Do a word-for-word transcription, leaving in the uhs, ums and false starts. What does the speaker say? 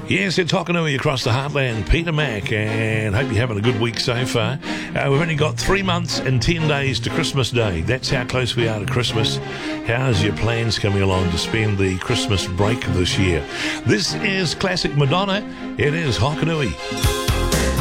Yes, it's Hokanui across the heartland. Peter Mack, and hope you're having a good week so far. Uh, we've only got three months and ten days to Christmas Day. That's how close we are to Christmas. How's your plans coming along to spend the Christmas break this year? This is classic Madonna. It is Hokanui.